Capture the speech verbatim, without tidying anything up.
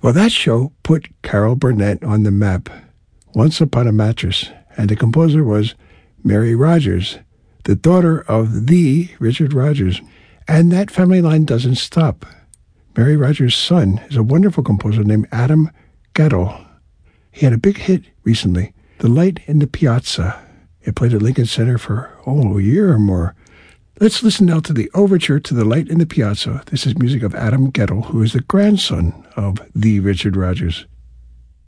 Well, that show put Carol Burnett on the map. Once Upon a Mattress, and the composer was Mary Rodgers, the daughter of the Richard Rodgers. And that family line doesn't stop. Mary Rodgers' son is a wonderful composer named Adam Guettel. He had a big hit recently, The Light in the Piazza. It played at Lincoln Center for, oh, a year or more. Let's listen now to the overture to The Light in the Piazza. This is music of Adam Guettel, who is the grandson of the Richard Rodgers.